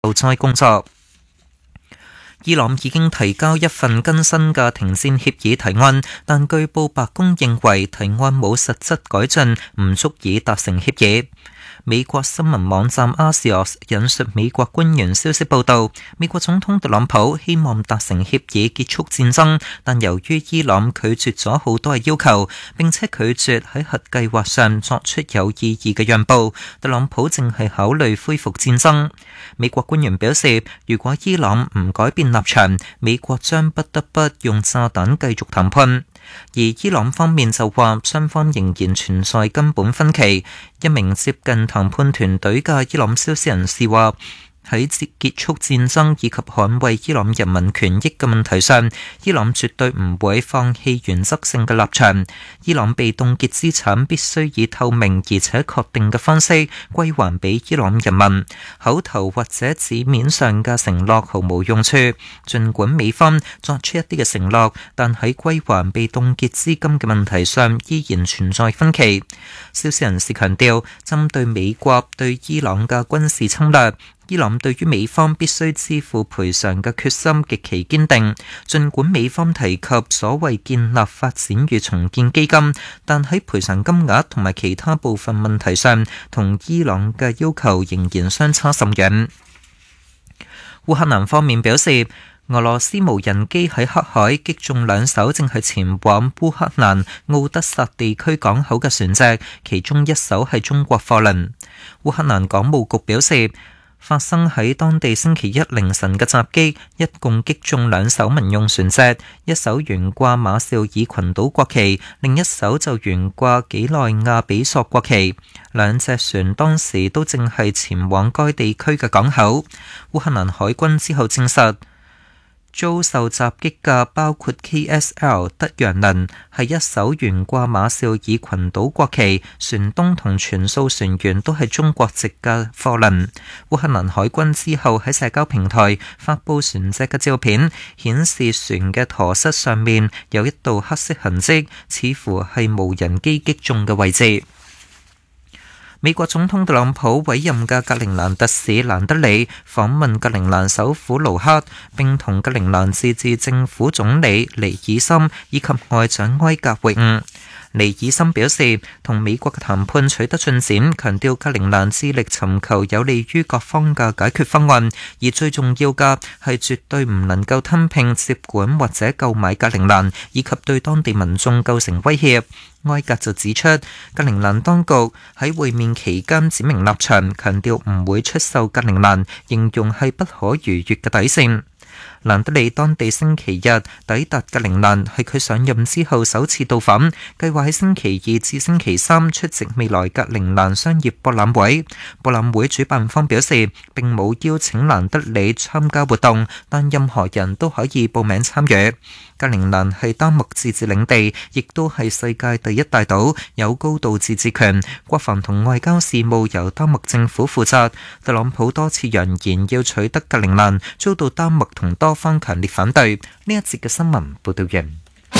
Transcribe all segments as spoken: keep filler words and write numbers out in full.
救災工作。伊朗已經提交一份更新嘅停戰協議提案，但據報白宮認為提案冇實質改進，唔足以達成協議。美國新聞網站 Axios 引述美國官員消息報道，美國總統特朗普希望達成協議結束戰爭，但由於伊朗拒絕咗好多嘅要求，並且拒絕喺核計劃上作出有意義嘅讓步，特朗普正係考慮恢復戰爭。美國官員表示，如果伊朗唔改變立場，美國將不得不用炸彈繼續談判。而伊朗方面就話，雙方仍然存在根本分歧。一名接近談判團隊嘅伊朗消息人士話，喺結束戰爭以及捍衛伊朗人民權益嘅問題上，伊朗絕對唔會放棄原則性嘅立場。伊朗被凍結資產必須以透明而且確定嘅方式歸還俾伊朗人民，口頭或者紙面上嘅承諾毫無用處。儘管美方作出一啲嘅承諾，但喺歸還被凍結資金嘅問題上依然存在分歧。消息人士強調，針對美國對伊朗嘅軍事侵略，伊朗對於美方必須支付賠償嘅決心極其堅定。儘管美方提及所謂建立發展與重建基金，但喺賠償金額同埋其他部分問題上，同伊朗嘅要求仍然相差甚遠。烏克蘭方面表示，俄羅斯無人機喺黑海擊中兩艘正係前往烏克蘭奧德薩地區港口嘅船隻，其中一艘係中國貨輪。烏克蘭港務局表示，發生喺當地星期一凌晨嘅襲擊，一共擊中兩艘民用船隻，一艘懸掛馬紹爾群島國旗，另一艘就懸掛幾內亞比索國旗。兩隻船當時都正係前往該地區嘅港口。烏克蘭海軍之後證實，遭受襲擊嘅包括 K S L 德陽輪，係一艘懸掛馬紹爾群島國旗，船東同全數船員都係中國籍嘅貨輪。烏克蘭海軍之後喺社交平台發布船隻嘅照片，顯示船嘅舵室上面有一道黑色痕跡，似乎係無人機擊中嘅位置。美國總統特朗普委任嘅格陵蘭特使蘭德里訪問格陵蘭首府盧克，並同格陵蘭自治政府總理尼爾森以及外長埃格會晤。尼爾森表示，同美國嘅談判取得進展，強調格陵蘭致力尋求有利於各方嘅解決方案，而最重要嘅係絕對唔能夠吞併、接管或者購買格陵蘭，以及對當地民眾構成威脅。埃格就指出，格陵蘭當局喺會面期間指明立場，強調唔會出售格陵蘭，形容係不可逾越嘅底線。蘭德里當地星期日抵達格陵蘭，係佢上任之後首次到訪，計劃喺星期二至星期三出席未來格陵蘭商業博覽會。博覽會主辦方表示，並冇邀請蘭德里參加活動，但任何人都可以報名參與。格陵蘭係丹麥自治領地，亦都係世界第一大島，有高度自治權，國防同外交事務由丹麥政府負責。特朗普多次揚言要取得格陵蘭，遭到丹麥同多方強烈反對。呢一節嘅新聞報道完。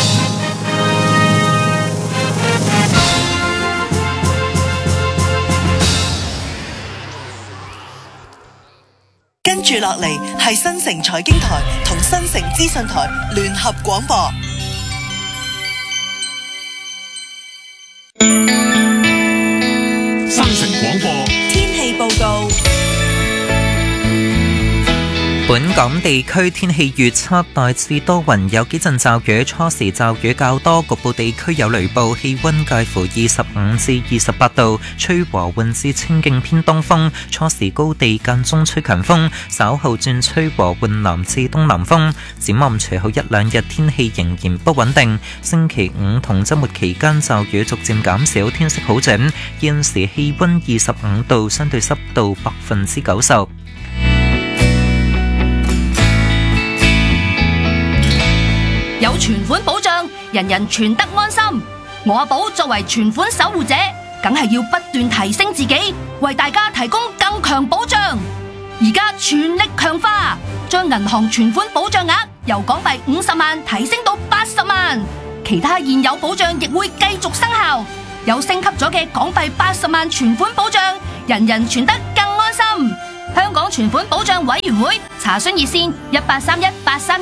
跟住落嚟係新城財經台同新城資訊台聯合廣播。 新城廣播天氣報告。 本港地區天氣預測大致多雲，有幾陣驟雨，初時驟雨較多，局部地區有雷暴，氣溫介乎二十五至二十八度，吹和緩至清勁偏東風，初時高地間中吹強風，稍後轉吹和緩南至東南風。展望隨後一兩日天氣仍然不穩定，星期五同週末期間驟雨逐漸減少，天色好轉。現時氣溫二十五度，相對濕度百分之九十。 有存款保障，人人存得安心。我阿寶作為存款守護者，梗係要不斷提升自己，為大家提供更強保障。而家全力強化，將銀行存款保障額由港幣五十萬提升到八十萬，其他現有保障亦會繼續生效。有升級咗嘅港幣八十萬存款保障，人人存得更安心。 香港存款保障委員會，查詢熱線一八三一八三一。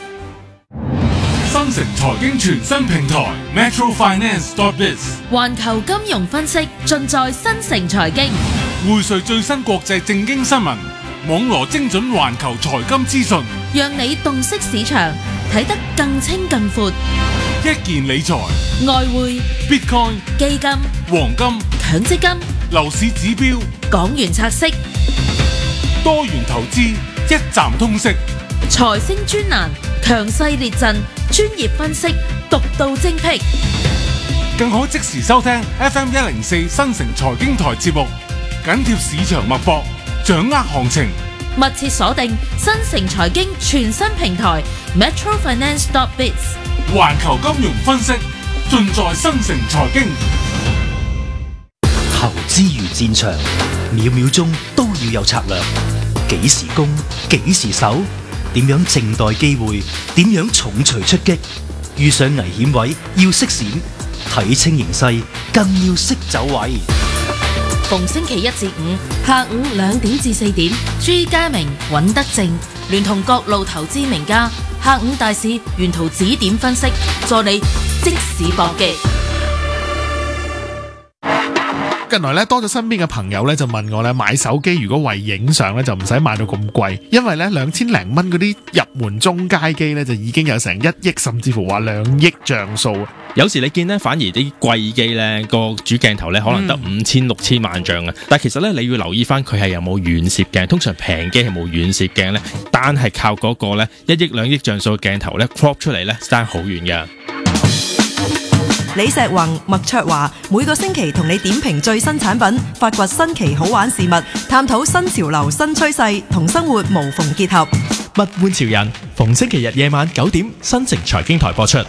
新城財經全新平台 Metro Finance dot biz， 環球金融分析盡在新城財經， 匯萃最新國際政經新聞，網羅精準環球財金資訊， 讓你洞悉市場，睇得更清更闊。 一鍵理財、 外匯、 Bitcoin、 基金、 黃金、 強積金、 樓市指標、 港元拆息、 多元投資，一站通識。 財星專欄，強勢列陣，專業分析，獨到精闢， 更可即時收聽 F M 一零四新城財經台節目，緊貼市場脈搏，掌握行情， 密切鎖定新城財經全新平台 Metro Finance dot biz， 環球金融分析盡在新城財經。 投資如戰場，秒秒鐘都要有策略，幾時攻，幾時守，點樣靜待機會，點樣重錘出擊，遇上危險位要識閃，睇清形勢更要識走位。 逢星期一至五下午兩點至四點，朱家明、尹德正聯同各路投資名家，下午大市沿途指點分析，助你即市搏擊。 近來咧多咗身邊嘅朋友咧就問我咧買手機如果為影相咧就唔使買到咁貴，因為咧兩千零蚊嗰啲入門中階機咧就已經有成一億甚至乎話兩億像素。 有時你見咧反而啲貴機咧個主鏡頭咧可能得五千六千萬像啊，但係其實咧你要留意翻佢係有冇遠攝鏡，通常平機係冇遠攝鏡咧，單係靠嗰個咧一億兩億像素嘅鏡頭咧 crop 出嚟咧爭好遠㗎。 李石宏、麥卓華每個星期同你點評最新產品，發掘新奇好玩事物，探討新潮流新趨勢，同生活無縫結合。 物玩潮人，逢星期日夜晚九點，新城財經台播出。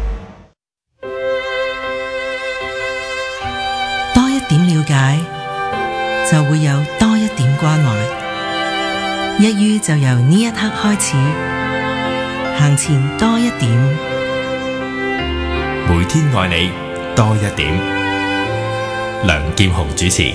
多一點了解，就會有多一點關懷。一於就由呢一刻開始，行前多一點。 每天愛你多一點。梁劍雄主持。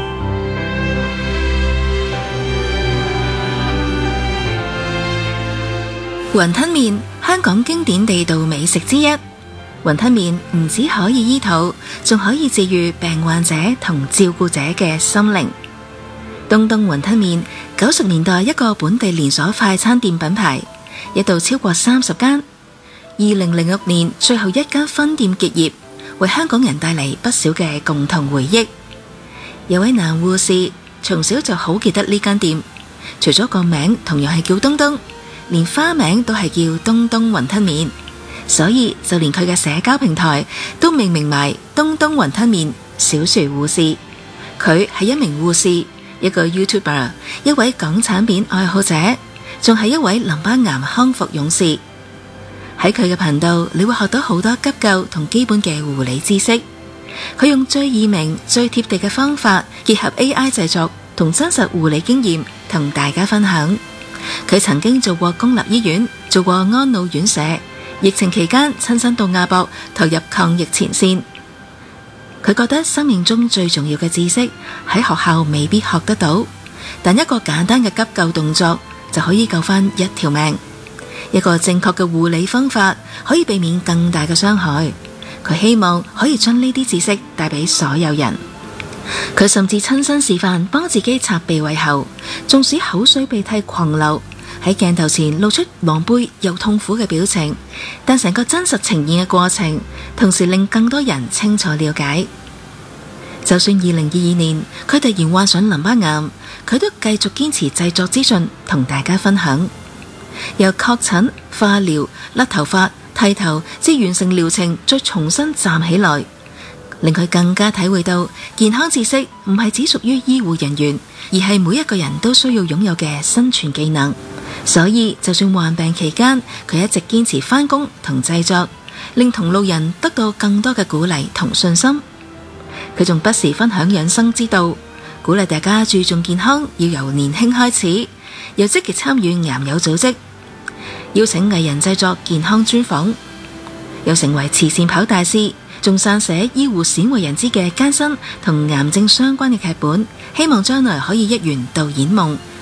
雲吞麵，香港經典地道美食之一。雲吞麵唔止可以醫肚，仲可以治癒病患者同照顧者嘅心靈。東東雲吞麵，九十年代一個本地連鎖快餐店品牌，一度超過三十間。二零零六年最後一間分店結業，為香港人帶嚟不少嘅共同回憶。有位男護士從小就好記得呢間店，除咗個名同樣係叫東東，連花名都係叫東東雲吞麵，所以就連佢嘅社交平台都命名埋東東雲吞麵小樹護士。佢係一名護士，一個 YouTuber， 一位港產片愛好者，仲係一位淋巴癌康復勇士。喺佢嘅頻道，你會學到好多急救同基本嘅護理知識。佢用最易明、最貼地嘅方法，結合 A I 製作同真實護理經驗，同大家分享。佢曾經做過公立醫院，做過安老院舍，疫情期間親身到亞博投入抗疫前線。佢覺得生命中最重要嘅知識喺學校未必學得到，但一個簡單嘅急救動作就可以救返一條命。一個正確嘅護理方法可以避免更大嘅傷害。佢希望可以將呢啲知識帶俾所有人。佢甚至親身示範幫自己插鼻胃喉，縱使口水鼻涕狂流，喺鏡頭前露出狼狽又痛苦嘅表情，但成個真實呈現嘅過程，同時令更多人清楚了解。就算二零二二年佢突然患上淋巴癌，佢都繼續堅持製作資訊同大家分享。由確診、化療、甩頭髮、剃頭，至完成療程再重新站起來，令佢更加體會到健康知識唔係只屬於醫護人員，而係每一個人都需要擁有嘅生存技能。所以就算患病期間，佢一直堅持返工同製作，令同路人得到更多嘅鼓勵同信心。佢仲不時分享養生之道，鼓勵大家注重健康要由年輕開始，又積極參與癌友組織，邀請藝人製作健康專訪，又成為慈善跑大師，仲撰寫醫護鮮為人知嘅艱辛同癌症相關嘅劇本，希望將來可以一圓導演夢，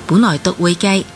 本來讀會計，